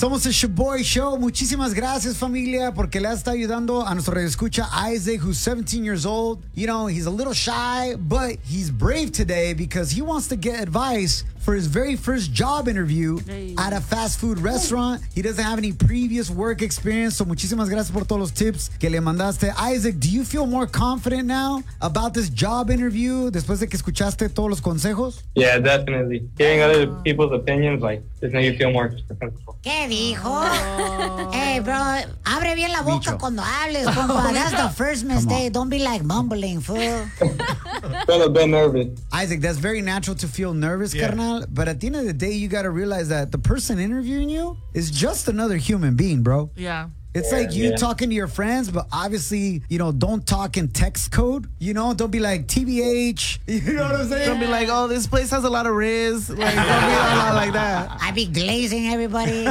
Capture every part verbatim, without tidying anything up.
Somos el Shaboy Show. Muchísimas gracias, familia, porque le está ayudando a nuestro radioescucha Isaac, who's seventeen years old. You know, he's a little shy, but he's brave today because he wants to get advice for his very first job interview hey. at a fast food restaurant. He doesn't have any previous work experience, so muchísimas gracias por todos los tips que le mandaste. Isaac, do you feel more confident now about this job interview después de que escuchaste todos los consejos? Yeah, definitely. Hearing other people's opinions, like, just make you feel more comfortable. ¿Qué dijo? Oh. Hey, bro, abre bien la boca Micho. Cuando hables, compa. That's the first mistake. Don't be like mumbling, fool. Feel a bit nervous. Isaac, that's very natural to feel nervous, yeah. carnal. But at the end of the day, you got to realize that the person interviewing you is just another human being, bro. Yeah. It's yeah, like you yeah. talking to your friends, but obviously, you know, don't talk in text code. You know, don't be like T B H. You know what I'm saying? Don't be like, oh, this place has a lot of Riz. Like, don't be a lot like that. I be glazing everybody.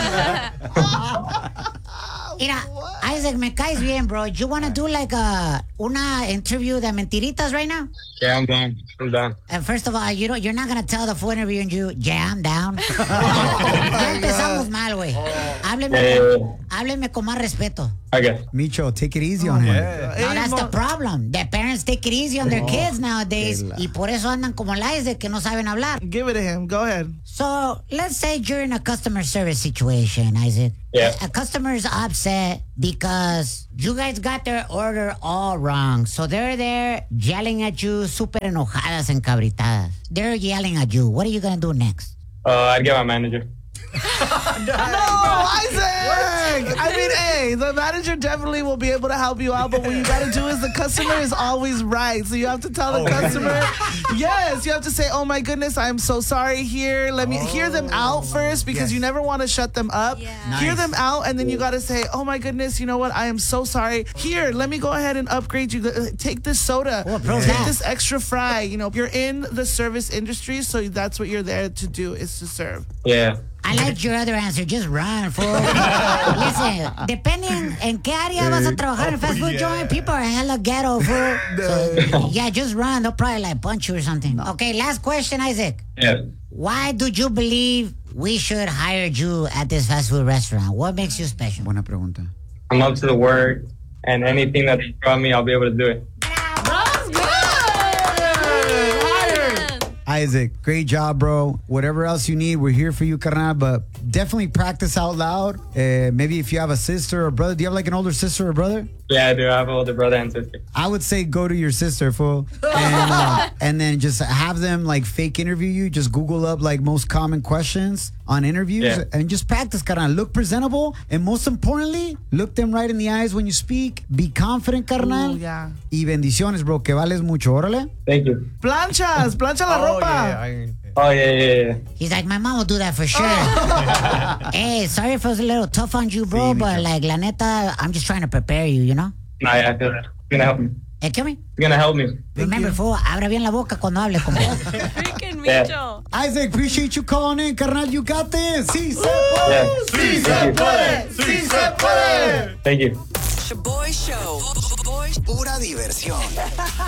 Mira, Isaac, me caes bien, bro. You want to do like a una interview de mentiritas right now? Yeah, I'm down. I'm down. And first of all, you don't, you're not going to tell the full interview and you, yeah, I'm down. Ya empezamos mal, güey. Hábleme, yeah. hábleme con más respeto. I guess. Micho, take it easy on him. Yeah. No, that's the problem. The parents take it easy on their kids nowadays. Y por eso andan como el Isaac que no saben hablar. Give it to him. Go ahead. So, let's say you're in a customer service situation, Isaac. Yeah. A customer's upset because you guys got their order all wrong. So they're there yelling at you, super enojadas, encabritadas. They're yelling at you. What are you going to do next? Uh, I'd get my manager. No, Isaac! I mean, hey, the manager definitely will be able to help you out, but what you gotta do is the customer is always right. So you have to tell the oh, customer, really? Yes, you have to say, oh my goodness, I'm so sorry here. Let me oh, hear them out first because yes. you never want to shut them up. Yeah. Nice. Hear them out, and then you gotta say, oh my goodness, you know what? I am so sorry. Here, let me go ahead and upgrade you. Take this soda. Oh, take this extra fry. You know, you're in the service industry, so that's what you're there to do, is to serve. Yeah. I like your other answer. Just run, fool. Listen, depending en qué área vas a trabajar en fast food yeah. joint, people are hella ghetto, fool. So, yeah, just run. They'll probably like punch you or something. Okay, last question, Isaac. Yeah. Why do you believe we should hire you at this fast food restaurant? What makes you special? Buena pregunta. I'm up to the work, and anything that they throw at me, I'll be able to do it. Isaac, great job, bro. Whatever else you need, we're here for you, carnal. But definitely practice out loud. Uh, maybe if you have a sister or brother. Do you have like an older sister or brother? Yeah, I do. I have an older brother and sister. I would say go to your sister, fool. And, uh, and then just have them like fake interview you. Just Google up like most common questions on interviews yeah. and just practice, carnal. Look presentable. And most importantly, look them right in the eyes when you speak. Be confident, carnal. Ooh, yeah. Y bendiciones, bro. Que vales mucho. Órale. Thank you. Planchas. Plancha la oh, ropa. Yeah, I, oh, yeah, yeah, yeah. He's like, my mom will do that for sure. Hey, sorry if it was a little tough on you, bro, sí, but like, la neta, I'm just trying to prepare you, you know? Nah, yeah, I feel that. It's gonna help me. Eh, ¿qué me? It's gonna help me. Remember, fool, abra bien la boca cuando hable, como. Freaking Micho. Isaac, appreciate you calling in, carnal. You got this. Sí se puede. Yeah. Sí se puede. Sí se puede. Thank you. Shaboy Show. Pura diversión.